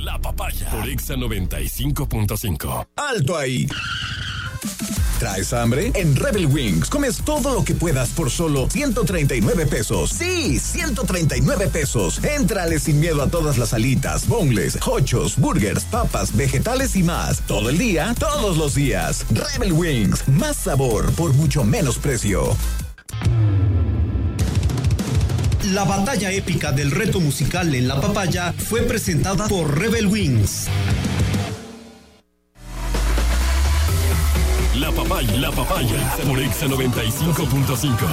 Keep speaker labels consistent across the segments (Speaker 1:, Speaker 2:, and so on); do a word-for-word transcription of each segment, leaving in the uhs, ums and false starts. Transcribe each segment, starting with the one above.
Speaker 1: La Papaya por Exa noventa y cinco punto cinco.
Speaker 2: ¡Alto ahí! ¿Traes hambre? En Rebel Wings comes todo lo que puedas por solo ciento treinta y nueve pesos. ¡Sí! ciento treinta y nueve pesos. Éntrale sin miedo a todas las alitas, boneless, hochos, burgers, papas, vegetales y más. Todo el día, todos los días. Rebel Wings. Más sabor por mucho menos precio.
Speaker 3: La batalla épica del reto musical en La Papaya fue presentada por Rebel Wings.
Speaker 1: La Papaya, La Papaya por Exa noventa y cinco punto cinco.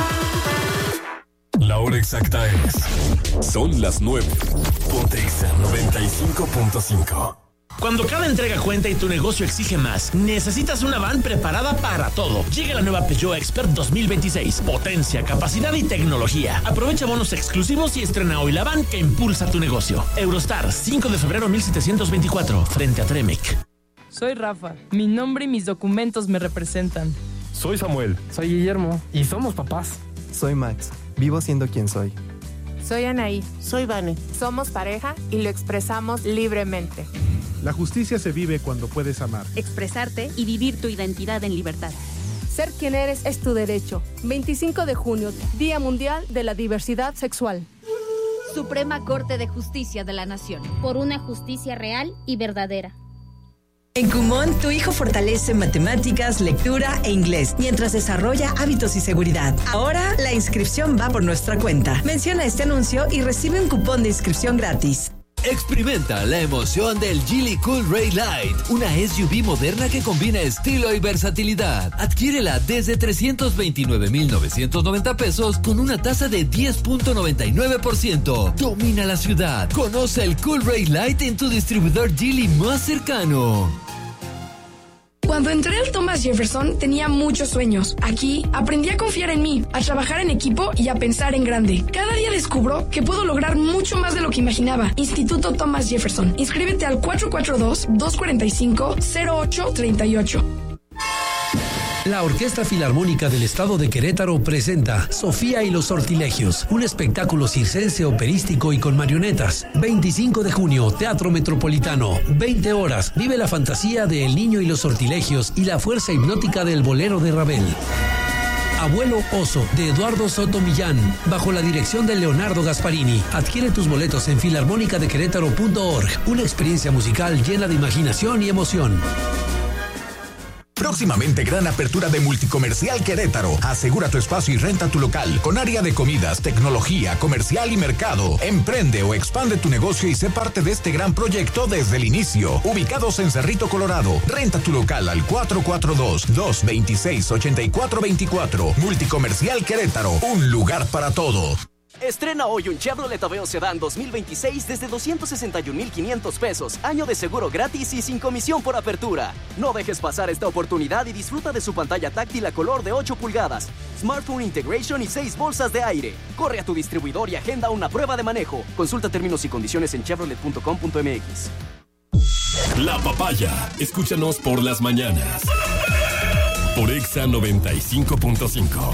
Speaker 1: La hora exacta es... Son las nueve. Ponte Exa noventa y cinco punto cinco.
Speaker 4: Cuando cada entrega cuenta y tu negocio exige más, necesitas una van preparada para todo. Llega la nueva Peugeot Expert dos mil veintiséis. Potencia, capacidad y tecnología. Aprovecha bonos exclusivos y estrena hoy la van que impulsa tu negocio. Eurostar, cinco de febrero mil setecientos veinticuatro, frente a Tremec.
Speaker 5: Soy Rafa. Mi nombre y mis documentos me representan.
Speaker 6: Soy Samuel.
Speaker 7: Soy Guillermo. Y somos papás.
Speaker 8: Soy Max. Vivo siendo quien soy.
Speaker 9: Soy Anaí.
Speaker 10: Soy Vane.
Speaker 9: Somos pareja y lo expresamos libremente.
Speaker 11: La justicia se vive cuando puedes amar,
Speaker 12: expresarte y vivir tu identidad en libertad.
Speaker 13: Ser quien eres es tu derecho. veinticinco de junio, Día Mundial de la Diversidad Sexual.
Speaker 12: Suprema Corte de Justicia de la Nación.
Speaker 14: Por una justicia real y verdadera.
Speaker 15: En Kumon, tu hijo fortalece matemáticas, lectura e inglés, mientras desarrolla hábitos y seguridad. Ahora, la inscripción va por nuestra cuenta. Menciona este anuncio y recibe un cupón de inscripción gratis.
Speaker 16: Experimenta la emoción del Geely Cool Ray Light, una S U V moderna que combina estilo y versatilidad. Adquiérela desde trescientos veintinueve mil novecientos noventa pesos con una tasa de diez punto noventa y nueve por ciento. Domina la ciudad. Conoce el Cool Ray Light en tu distribuidor Geely más cercano.
Speaker 17: Cuando entré al Thomas Jefferson tenía muchos sueños. Aquí aprendí a confiar en mí, a trabajar en equipo y a pensar en grande. Cada día descubro que puedo lograr mucho más de lo que imaginaba. Instituto Thomas Jefferson. Inscríbete al cuatro cuatro dos, dos cuatro cinco, cero ocho tres ocho.
Speaker 18: La Orquesta Filarmónica del Estado de Querétaro presenta Sofía y los Sortilegios, un espectáculo circense operístico y con marionetas. veinticinco de junio, Teatro Metropolitano, veinte horas. Vive la fantasía de El Niño y los Sortilegios y la fuerza hipnótica del bolero de Ravel. Abuelo Oso, de Eduardo Soto Millán, bajo la dirección de Leonardo Gasparini. Adquiere tus boletos en filarmónica de querétaro punto org. Una experiencia musical llena de imaginación y emoción.
Speaker 2: Próximamente gran apertura de Multicomercial Querétaro. Asegura tu espacio y renta tu local con área de comidas, tecnología, comercial y mercado. Emprende o expande tu negocio y sé parte de este gran proyecto desde el inicio. Ubicados en Cerrito, Colorado. Renta tu local al cuatro cuatro dos, dos dos seis, ocho cuatro dos cuatro. Multicomercial Querétaro. Un lugar para todo.
Speaker 19: Estrena hoy un Chevrolet Aveo Sedán dos mil veintiséis desde doscientos sesenta y un mil quinientos pesos, año de seguro gratis y sin comisión por apertura. No dejes pasar esta oportunidad y disfruta de su pantalla táctil a color de ocho pulgadas, Smartphone Integration y seis bolsas de aire. Corre a tu distribuidor y agenda una prueba de manejo. Consulta términos y condiciones en chevrolet punto com punto m x.
Speaker 1: La Papaya. Escúchanos por las mañanas. Por Exa noventa y cinco punto cinco.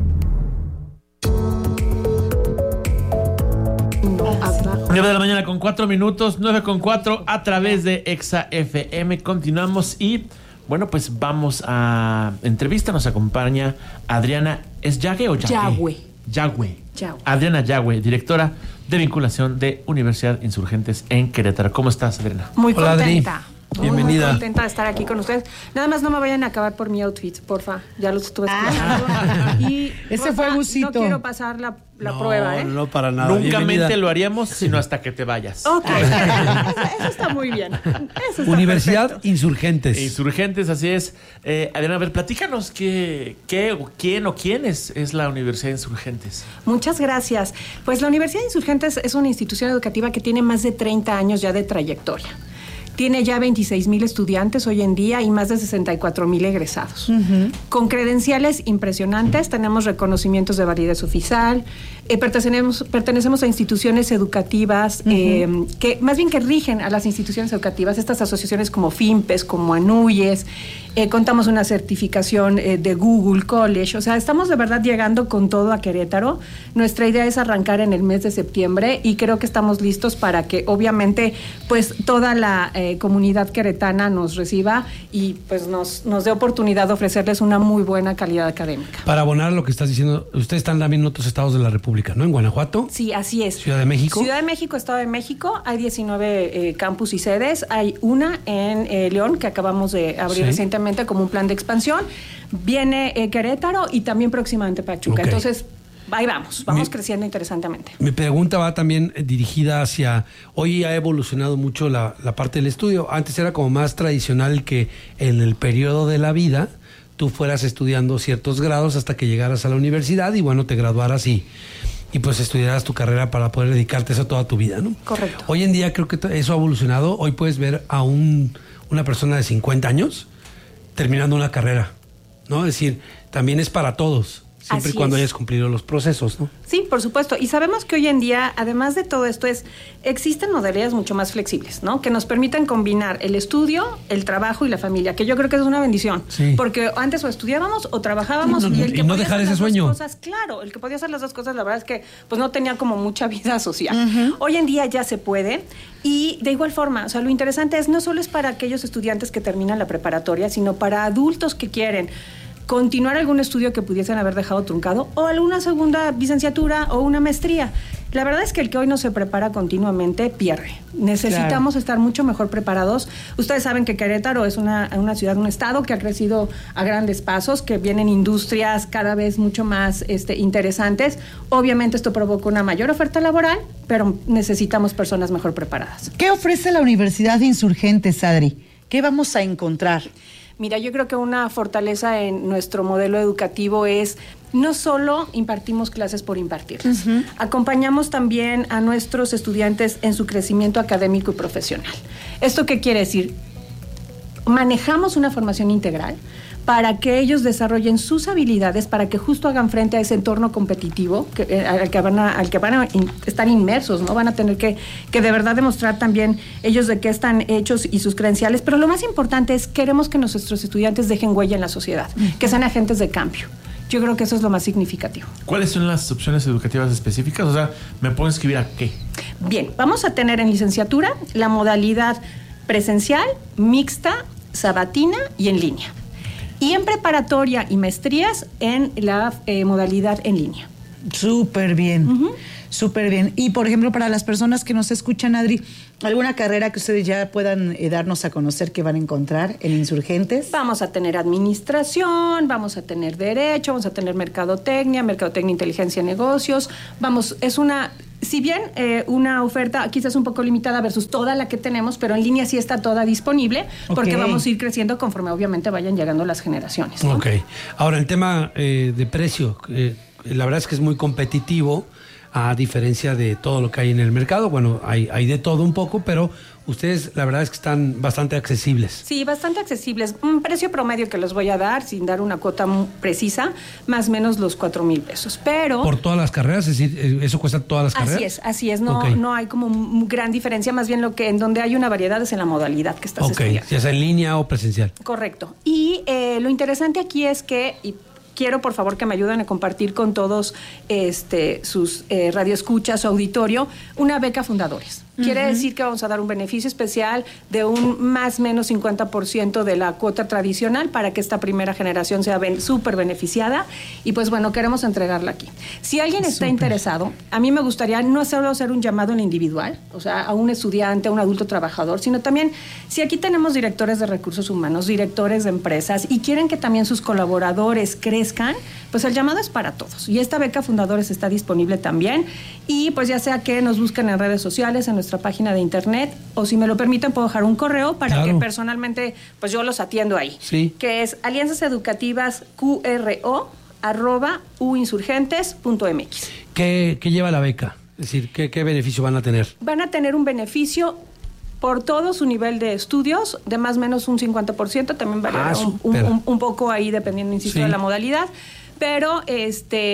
Speaker 4: nueve de la mañana con cuatro minutos, nueve con cuatro a través de Exa F M. Continuamos y, bueno, pues vamos a entrevista. Nos acompaña Adriana. ¿Es Yagüe o Yagüe?
Speaker 20: Yagüe.
Speaker 4: Yagüe.
Speaker 20: Yagüe.
Speaker 4: Adriana Yagüe, directora de vinculación de Universidad Insurgentes en Querétaro. ¿Cómo estás, Adriana?
Speaker 20: Muy
Speaker 4: Hola,
Speaker 20: contenta.
Speaker 4: Adri. Bienvenida.
Speaker 20: Muy contenta de estar aquí con ustedes. Nada más no me vayan a acabar por mi outfit, porfa. Ya los estuve escuchando.
Speaker 21: Ah.
Speaker 20: Y
Speaker 21: Ese
Speaker 20: porfa,
Speaker 21: fue Gusito.
Speaker 20: No quiero pasar la, la
Speaker 21: no,
Speaker 20: prueba, ¿eh?
Speaker 21: No, para nada.
Speaker 4: Nunca
Speaker 21: Bienvenida.
Speaker 4: mente lo haríamos, sino hasta que te vayas.
Speaker 20: Ok. eso, eso está muy bien. Eso está
Speaker 21: Universidad
Speaker 20: perfecto.
Speaker 21: Insurgentes.
Speaker 4: Insurgentes, así es. Eh, Adriana, a ver, platícanos qué, qué, quién o quién es, es la Universidad Insurgentes.
Speaker 20: Muchas gracias. Pues la Universidad Insurgentes es una institución educativa que tiene más de treinta años ya de trayectoria. Tiene ya veintiséis mil estudiantes hoy en día y más de sesenta y cuatro mil egresados. Uh-huh. Con credenciales impresionantes, tenemos reconocimientos de validez oficial, Eh, pertenecemos, pertenecemos a instituciones educativas uh-huh. eh, que más bien que rigen a las instituciones educativas, estas asociaciones como FIMPES, como ANUYES, eh, contamos una certificación eh, de Google College, o sea, estamos de verdad llegando con todo a Querétaro. Nuestra idea es arrancar en el mes de septiembre y creo que estamos listos para que obviamente pues toda la eh, comunidad queretana nos reciba y pues nos, nos dé oportunidad de ofrecerles una muy buena calidad académica.
Speaker 18: Para abonar lo que estás diciendo, ustedes están también en otros estados de la República, ¿no? En Guanajuato.
Speaker 20: Sí, así es.
Speaker 18: Ciudad de México.
Speaker 20: Ciudad de México, Estado de México, hay diecinueve eh, campus y sedes, hay una en eh, León que acabamos de abrir sí. recientemente como un plan de expansión, viene eh, Querétaro y también próximamente Pachuca, okay. Entonces ahí vamos, vamos mi, creciendo interesantemente.
Speaker 18: Mi pregunta va también dirigida hacia, hoy ha evolucionado mucho la, la parte del estudio, antes era como más tradicional que en el periodo de la vida tú fueras estudiando ciertos grados hasta que llegaras a la universidad y bueno, te graduaras y, y pues estudiaras tu carrera para poder dedicarte a eso toda tu vida, ¿no?
Speaker 20: Correcto.
Speaker 18: Hoy en día creo que eso ha evolucionado, hoy puedes ver a un, una persona de cincuenta años terminando una carrera, ¿no? Es decir, también es para todos, siempre y cuando hayas cumplido los procesos, ¿no?
Speaker 20: Sí, por supuesto. Y sabemos que hoy en día, además de todo esto, es existen modalidades mucho más flexibles, ¿no? Que nos permitan combinar el estudio, el trabajo y la familia, que yo creo que es una bendición. Sí. Porque antes o estudiábamos o trabajábamos
Speaker 18: no, no,
Speaker 20: y el que
Speaker 18: y no
Speaker 20: podía
Speaker 18: dejar
Speaker 20: hacer
Speaker 18: ese
Speaker 20: las
Speaker 18: sueño.
Speaker 20: Dos cosas, claro, el que podía hacer las dos cosas, la verdad es que pues no tenía como mucha vida social. Uh-huh. Hoy en día ya se puede. Y de igual forma, o sea, lo interesante es no solo es para aquellos estudiantes que terminan la preparatoria, sino para adultos que quieren continuar algún estudio que pudiesen haber dejado truncado o alguna segunda licenciatura o una maestría. La verdad es que el que hoy no se prepara continuamente pierde. Necesitamos claro. estar mucho mejor preparados. Ustedes saben que Querétaro es una, una ciudad, un estado que ha crecido a grandes pasos, que vienen industrias cada vez mucho más este, interesantes. Obviamente esto provoca una mayor oferta laboral, pero necesitamos personas mejor preparadas.
Speaker 6: ¿Qué ofrece la Universidad de Insurgentes, Adri? ¿Qué vamos a encontrar?
Speaker 20: Mira, yo creo que una fortaleza en nuestro modelo educativo es no solo impartimos clases por impartirlas, uh-huh. acompañamos también a nuestros estudiantes en su crecimiento académico y profesional. ¿Esto qué quiere decir? Manejamos una formación integral para que ellos desarrollen sus habilidades, para que justo hagan frente a ese entorno competitivo que, eh, al que van a, al que van a in, estar inmersos, ¿no? Van a tener que, que de verdad demostrar también ellos de qué están hechos y sus credenciales, pero lo más importante es queremos que nuestros estudiantes dejen huella en la sociedad, uh-huh. que sean agentes de cambio. Yo creo que eso es lo más significativo.
Speaker 4: ¿Cuáles son las opciones educativas específicas? O sea, ¿me puedo inscribir a qué?
Speaker 20: Bien, vamos a tener en licenciatura la modalidad presencial, mixta, sabatina y en línea. Y en preparatoria y maestrías en la eh, modalidad en línea.
Speaker 6: Súper bien, uh-huh. súper bien. Y, por ejemplo, para las personas que nos escuchan, Adri, ¿alguna carrera que ustedes ya puedan eh, darnos a conocer que van a encontrar en Insurgentes?
Speaker 20: Vamos a tener administración, vamos a tener derecho, vamos a tener mercadotecnia, mercadotecnia, inteligencia de negocios. Vamos, es una... Si bien eh, una oferta quizás un poco limitada versus toda la que tenemos, pero en línea sí está toda disponible, porque okay. vamos a ir creciendo conforme obviamente vayan llegando las generaciones, ¿no?
Speaker 18: Ok. Ahora, el tema eh, de precio, eh, la verdad es que es muy competitivo, a diferencia de todo lo que hay en el mercado. Bueno, hay, hay de todo un poco, pero ustedes la verdad es que están bastante accesibles.
Speaker 20: Sí, bastante accesibles. Un precio promedio que les voy a dar, sin dar una cuota precisa, más o menos los cuatro mil pesos. Pero...
Speaker 18: ¿Por todas las carreras? Es decir, ¿eso cuesta todas las carreras?
Speaker 20: Así es, así es. No, okay. no hay como gran diferencia, más bien lo que en donde hay una variedad es en la modalidad que estás
Speaker 18: okay. estudiando. Ya sea en línea o presencial.
Speaker 20: Correcto. Y eh, lo interesante aquí es que... Y, quiero, por favor, que me ayuden a compartir con todos este, sus eh, radioescuchas, su auditorio, una beca Fundadores. Quiere uh-huh. decir que vamos a dar un beneficio especial de un más o menos cincuenta por ciento de la cuota tradicional para que esta primera generación sea ben, súper beneficiada y pues bueno, queremos entregarla aquí. Si alguien está super. interesado, a mí me gustaría no solo hacer un llamado en individual, o sea, a un estudiante, a un adulto trabajador, sino también si aquí tenemos directores de recursos humanos, directores de empresas y quieren que también sus colaboradores crezcan, pues el llamado es para todos. Y esta beca Fundadores está disponible también y pues ya sea que nos busquen en redes sociales, en nuestra página de internet, o si me lo permiten puedo dejar un correo para claro. que personalmente pues yo los atiendo ahí,
Speaker 18: sí.
Speaker 20: que es alianzas educativas Q R O arroba uinsurgentes punto m x.
Speaker 18: ¿Qué, ¿Qué lleva la beca? Es decir, ¿qué, ¿qué beneficio van a tener?
Speaker 20: Van a tener un beneficio por todo su nivel de estudios, de más o menos un cincuenta por ciento, también va a ah, un, un, un, un poco ahí dependiendo, insisto, sí. de la modalidad, pero este...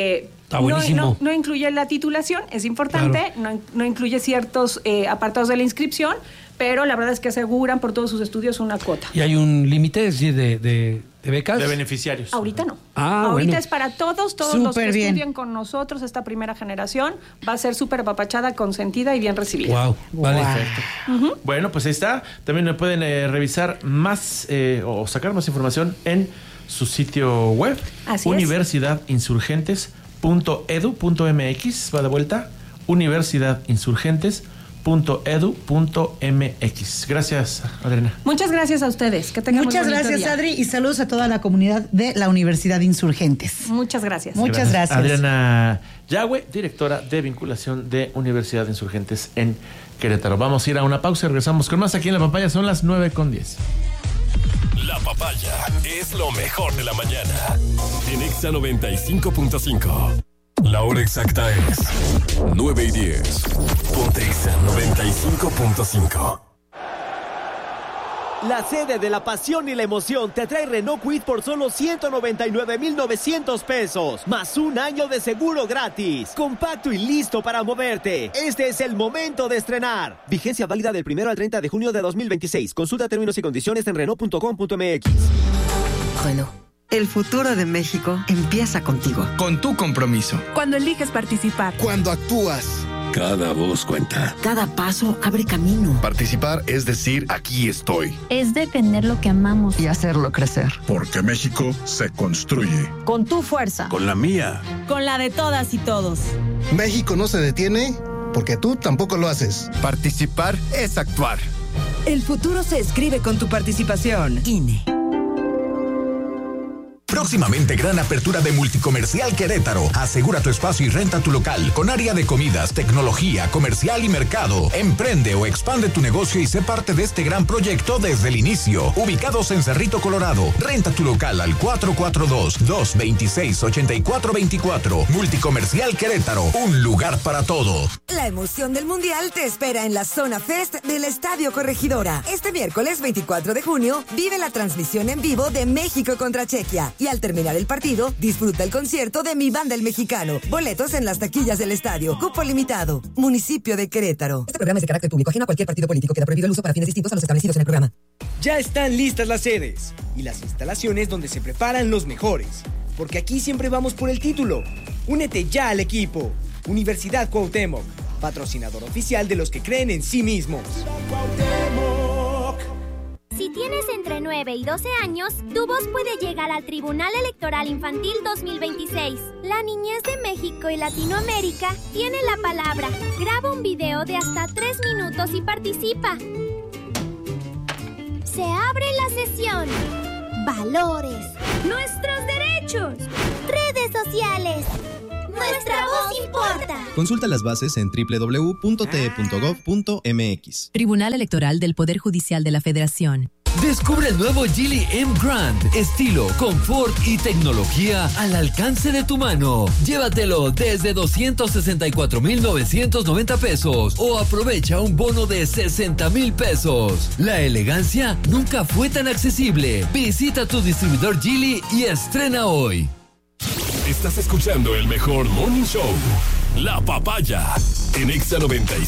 Speaker 4: Está buenísimo.
Speaker 20: No, no, no incluye la titulación, es importante, claro. no, no incluye ciertos eh, apartados de la inscripción, pero la verdad es que aseguran por todos sus estudios una cuota.
Speaker 18: ¿Y hay un límite de, de, de becas?
Speaker 4: De beneficiarios.
Speaker 20: Ahorita no.
Speaker 18: Ah,
Speaker 20: Ahorita
Speaker 18: bueno.
Speaker 20: es para todos, todos
Speaker 6: Súper
Speaker 20: los que
Speaker 6: bien.
Speaker 20: estudian con nosotros esta primera generación. Va a ser súper apapachada, consentida y bien recibida.
Speaker 18: Wow, vale.
Speaker 4: Perfecto. Uh-huh. Bueno, pues ahí está. También me pueden eh, revisar más eh, o sacar más información en su sitio web.
Speaker 20: Así
Speaker 4: universidad insurgentes punto edu punto m x. Va de vuelta. universidad insurgentes punto edu punto m x. Gracias, Adriana.
Speaker 20: Muchas gracias a ustedes. Que tengan
Speaker 6: Muchas
Speaker 20: muy bonito
Speaker 6: gracias,
Speaker 20: día.
Speaker 6: Adri, y saludos a toda la comunidad de la Universidad Insurgentes.
Speaker 20: Muchas gracias.
Speaker 6: Muchas gracias.
Speaker 4: Adriana Yagüe, directora de vinculación de Universidad Insurgentes en Querétaro. Vamos a ir a una pausa y regresamos con más aquí en La Papaya. Son las nueve con diez.
Speaker 1: La Papaya es lo mejor de la mañana. En Exa noventa y cinco punto cinco. La hora exacta es nueve y diez. Ponte Exa noventa y cinco punto cinco.
Speaker 10: La sede de la pasión y la emoción te trae Renault Kwid por solo ciento noventa y nueve mil novecientos pesos, más un año de seguro gratis. Compacto y listo para moverte. Este es el momento de estrenar. Vigencia válida del primero al treinta de junio de dos mil veintiséis. Consulta términos y condiciones en renault punto com punto m x.
Speaker 21: Renault. El futuro de México empieza contigo.
Speaker 22: Con tu compromiso.
Speaker 13: Cuando eliges participar.
Speaker 22: Cuando actúas.
Speaker 1: Cada voz cuenta.
Speaker 21: Cada paso abre camino.
Speaker 22: Participar es decir, aquí estoy.
Speaker 14: Es defender lo que amamos
Speaker 21: y hacerlo crecer.
Speaker 23: Porque México se construye.
Speaker 24: Con tu fuerza.
Speaker 23: Con la mía.
Speaker 24: Con la de todas y todos.
Speaker 22: México no se detiene porque tú tampoco lo haces. Participar es actuar.
Speaker 24: El futuro se escribe con tu participación. I N E.
Speaker 2: Próximamente gran apertura de Multicomercial Querétaro. Asegura tu espacio y renta tu local con área de comidas, tecnología, comercial y mercado. Emprende o expande tu negocio y sé parte de este gran proyecto desde el inicio. Ubicados en Cerrito, Colorado. Renta tu local al cuatro cuatro dos, dos dos seis, ocho cuatro dos cuatro. Multicomercial Querétaro, un lugar para todo.
Speaker 25: La emoción del Mundial te espera en la Zona Fest del Estadio Corregidora. Este miércoles veinticuatro de junio vive la transmisión en vivo de México contra Chequia. Y al terminar el partido, disfruta el concierto de Mi Banda el Mexicano. Boletos en las taquillas del estadio. Cupo limitado. Municipio de Querétaro.
Speaker 26: Este programa es de carácter público, ajeno a cualquier partido político. Queda prohibido el uso para fines distintos a los establecidos en el programa.
Speaker 27: Ya están listas las sedes y las instalaciones donde se preparan los mejores. Porque aquí siempre vamos por el título. Únete ya al equipo. Universidad Cuauhtémoc, patrocinador oficial de los que creen en sí mismos.
Speaker 14: Si tienes entre nueve y doce años, tu voz puede llegar al Tribunal Electoral Infantil dos mil veintiséis. La niñez de México y Latinoamérica tiene la palabra. Graba un video de hasta tres minutos y participa. Se abre la sesión. Valores. Nuestros derechos. Redes sociales. Nuestra voz importa.
Speaker 28: Consulta las bases en doble u doble u doble u punto t e punto gov punto m x.
Speaker 29: Tribunal Electoral del Poder Judicial de la Federación.
Speaker 16: Descubre el nuevo Geely M Grand. Estilo, confort y tecnología al alcance de tu mano. Llévatelo desde doscientos sesenta y cuatro mil novecientos noventa pesos o aprovecha un bono de sesenta mil pesos. La elegancia nunca fue tan accesible. Visita tu distribuidor Geely y estrena hoy.
Speaker 1: Estás escuchando el mejor morning show, La Papaya, en Exa noventa y